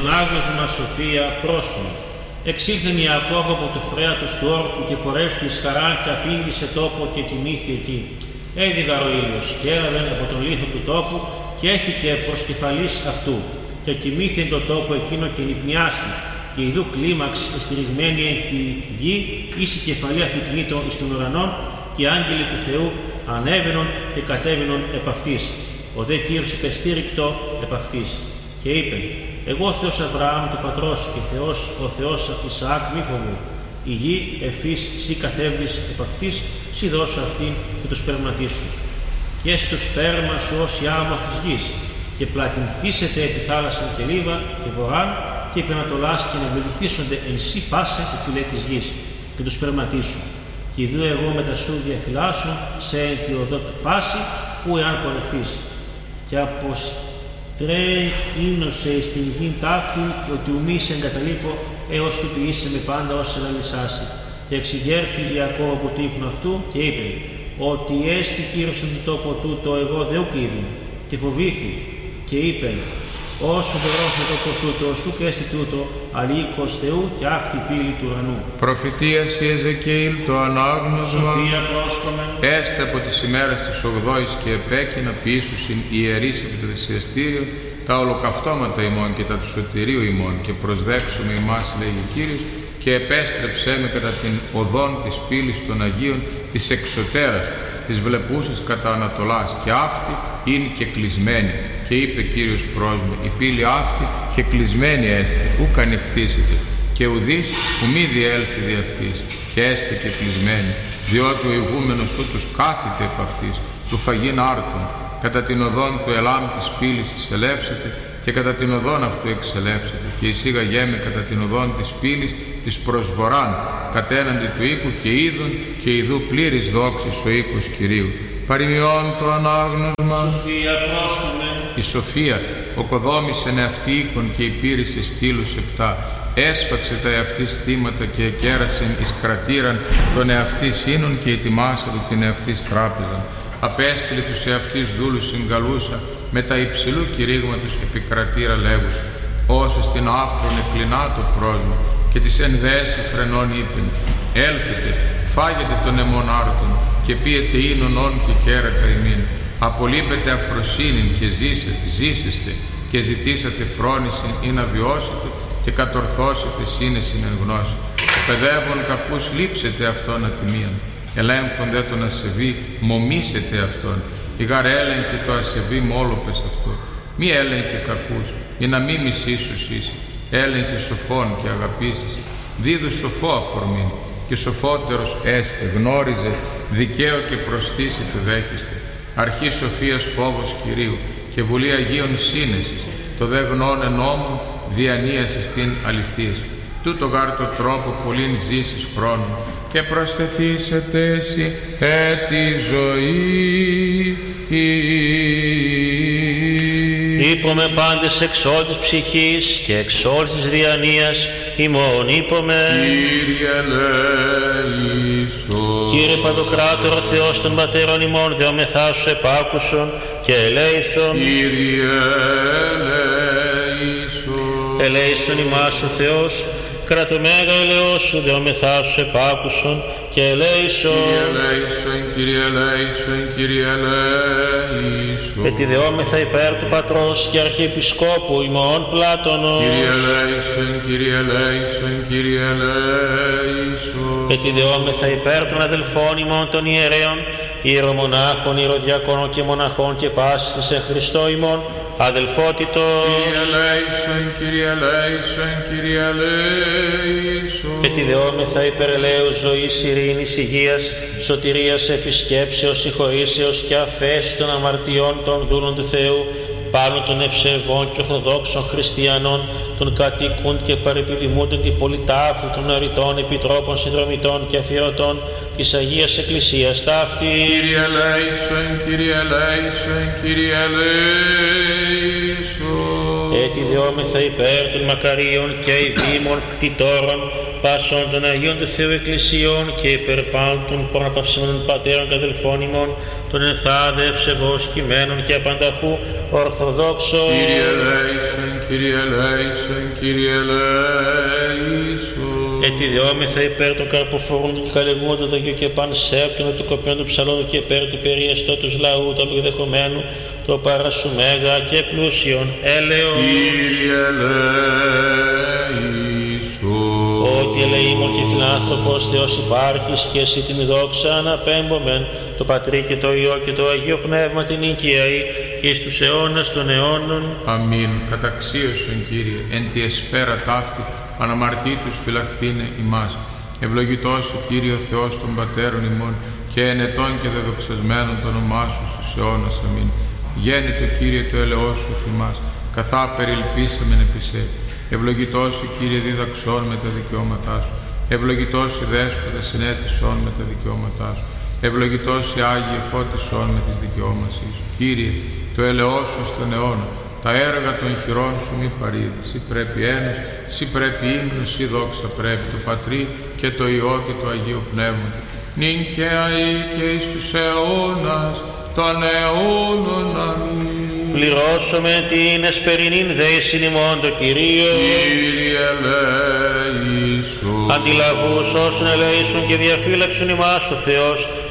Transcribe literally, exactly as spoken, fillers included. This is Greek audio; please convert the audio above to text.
τον άγνωσμα Σοφία πρόσκομα. Εξήλθεν Ιακώβ από το φρέατος του όρκου και πορεύθη εις Χαράν και απήγγισε τόπο και κοιμήθη εκεί. Έδιγα ο ήλιος και έλαβεν από τον λίθο του τόπου και έθηκε προς κεφαλής αυτού. Και κοιμήθη εν το τόπο εκείνο και νυπνιάστη. Και ειδού κλίμαξ εστηριγμένη εν τη γη, ίση κεφαλή αφικνήτω εις των ουρανών, και άγγελοι του Θεού ανέβαινον και κατέβαινον επ' αυτής. Ο δε Κύριος υπεστήρικτο επ' αυτής. Και είπε: Εγώ Θεός Αβραάμ του πατρός σου και Θεός, ο Θεός Ισαάκ, μη φοβού. Η γη εφής σύ καθεύδεις επ' αυτής, σύ δώσω αυτήν και το σπέρματί σου. Και έσυ το σπέρμα σου ως η άμμος της γης, και πλατινθήσετε επί θάλασσαν και λίβα και βοράν, και επί ανατολάς και να ευλογηθήσονται εν σύ πάσα τη φυλέ της γης, και το σπέρματί σου. Και ιδού εγώ μετά σου διαφυλάσσω σε εν τη οδό πάση, που εάν πορευθείς. Και αποστρέει ίνωσε εις την γην ταύτην, και ότι ουμή σε εγκαταλείπω, έως του ποιήσε με πάντα όσα λαλισάσει. Και εξηγέρθη Ιακώβ από το ύπνο αυτού, και είπε: Ότι έστι Κύριος στον τόπο τούτο, εγώ δε ουκ είδην. Και φοβήθη, και είπε: Όσο δωρός με το ποσούτο, σου και έστι τούτο, αλήκος Θεού και αυτή η πύλη του ουρανού. Προφητείας η Εζεκεήλ το ανάγνωσμα. Σοφία πρόσκομεν. Έστε από τις ημέρες της ογδόης και επέκεινα ποιήσουσιν ιερείς επί το θυσιαστήριο τα ολοκαυτώματα ημών και τα του σωτηρίου ημών, και προσδέξουμε ημάς, λέγει ο Κύριος, και επέστρεψέ με κατά την οδόν της πύλης των Αγίων της εξωτέρας, της βλεπούσης κατά Ανατολάς, και αυτή είναι και κλεισμένη. Και είπε Κύριος προς με: Η πύλη αυτή και κλεισμένη έστε, ούκ ανοιχθήσετε, και ουδείς που μη διέλθει δι' αυτής, και έστε και κλεισμένη, διότι ο ηγούμενος ούτως κάθεται επ' αυτής, του φαγήν άρτων, κατά την οδόν του Ελάμ της πύλης εισελεύσετε, και κατά την οδόν αυτού εξελεύσετε, και εισήγαγέ με κατά την οδόν της πύλης της προσβοράν, κατέναντι του οίκου, και είδων, και ειδού πλήρης δόξης ο οίκος Κυρίου. Παροιμιών το ανάγνωσμα. Σοφία πρόσχομαι. Η Σοφία οκοδόμησεν εαυτή οίκον και υπήρησε στήλους επτά. Έσφαξε τα εαυτής θύματα και εκέρασεν εις κρατήραν τον εαυτής ίνων και ετοιμάσε του την εαυτής τράπεζαν. Απέστειλε τους εαυτής δούλους συγκαλούσα με τα υψηλού κηρύγματος επικρατήρα λέγουσα. Όσο στην άφρον εκλεινά το πρόσμα και της ενδέση φρενών είπεν: Έλθετε, φάγετε τον αιμόν άρτον και πίετε ίνων όν και κέρατα ημίν. Απολείπετε αφροσύνην και ζήσε, ζήσεστε και ζητήσατε φρόνησιν ή να βιώσετε και κατορθώσετε σύνεσιν εν γνώση. Παιδεύων κακούς λείψετε αυτόν ατιμίαν. Ελέγχον δε τον ασεβή, μομίσετε αυτόν. Η γαρ έλεγχε το ασεβή μόλοπες αυτό. Μη έλεγχε κακούς, ή να μη μισήσους είσαι. Έλεγχε σοφών και αγαπήσεις. Δίδου σοφό αφορμήν, και σοφότερος έστε, γνώριζε, δικαίω και προσθήσει το δέχεστε. Αρχή σοφίας φόβος Κυρίου, και βουλή Αγίων σύνεσης. Το δε γνώνε νόμων, διανύασε στην αληθείας. Τούτο γάρ το τρόπο πολλήν ζήσεις χρόνου, και προσθεθήσετε εσύ έτη ζωή. Ήπομε πάντες εξ όλης της ψυχής και εξ όλης της διανοίας, ημών ήπομε. Κύριε ελέησον. Κύριε Παντοκράτορο Θεός των πατέρων ημών, δεομεθά σου επάκουσον και ελέησον. Κύριε ελέησον. Ελέησον ημάς ο Θεός, κρατομέγα ελεός σου, δεομεθά σου επάκουσον και ελέησον. Κύριε ελέησον, Κύριε ελέησον, Κύριε ελέησον. Ετιδεόμεθα υπέρ του Πατρός και Αρχιεπισκόπου ημών Πλάτωνος. Κύριε ελέησον, Κύριε ελέησον, Κύριε ελέησον. Ετιδεόμεθα υπέρ των αδελφών ημών των ιερέων, ιερομονάχων, ιεροδιακόνων και μοναχών και πάσης της εν Χριστώ ημών αδελφότητος. Κύριε ελέησον, Κύριε ελέησον, Κύριε ελέησον. Ετιδεόμεθα υπέρ ελέους ζωής, ειρήνης, υγείας, σωτηρίας, επισκέψεως, συγχωρήσεως και αφέσης των αμαρτιών των δούλων του Θεού, πάνω των ευσεβών και ορθοδόξων χριστιανών, των κατοίκων και παρεπιδημούντων την πολυτάφη των αριτών επιτρόπων, συνδρομητών και αφιερωτών της Αγίας Εκκλησίας ταύτη. Κύριε ελέησον, Κύριε ελέησον, Κύριε ελέησον. Ετιδεόμεθα υπέρ των μακαρίων και ειδήμων κτητόρων, πάσων των Αγίων του Θεού Εκκλησιών και υπέρ πάντων των προναπαυσμένων πατέρων και αδελφών ημών, των ενθάδε ευσεβώς κειμένων και απανταχού ορθοδόξων. Κύριε ελέησον, Κύριε ελέησον, Κύριε ελέησον. Ετιδιόμηθα υπέρ των καρποφόρων και καλεγούντων των Αγίου και πανσέπτων του κοπιών του ψαλών και υπέρ του περιεστώτος λαού, το αποδεχομένου, το παρασουμέγα και πλούσιον έλεος. Κύριε ελέησον. Ότι ελεήμων και φιλάνθρωπος Θεός υπάρχεις και εσύ την δόξα αναπέμπομεν, το Πατρί και το Υιό και το Αγίο Πνεύμα την οικιαή και εις τους αιώνας των αιώνων. Αμήν. Καταξίωσον, Κύριε, εν τη εσπέρα ταύτη, αναμαρτήτους φυλαχθήνε ημάς. Ευλογητός ο Κύριε ο Θεός των Πατέρων ημών και ενετών και δεδοξασμένων το όνομά σου στους αιώνας. Αμήν. Γέννητο Κύριε το ελεός σου εφημάς, καθά περιλπίσαμεν επί σε. Ευλογητός ο Κύριε διδαξών με τα δικαιώματά σου. Ευλογητός η Δέσποτα συνέτησόν με τα δικαιώματά σου. Ευλογητός η Άγιε φώτισόν με τις δικαιώμασή σου. Κύριε, το ελεός σου στον αιώνα, τα έργα των χειρών σου μη παρήδη. Συ πρέπει ένας, συ πρέπει ύμνος, συ δόξα πρέπει το Πατρί και το Υιό και το Αγίο Πνεύμα. Νυν και αεί και εις τους αιώνας των αιώνων. Αμήν. Πληρώσουμε την εσπερινήν δέησιν ημών το Κυρίο. Κύριε ελέησον. Αντιλαβούς όσων ελέησον και διαφύλαξον ημάς ο Θεός,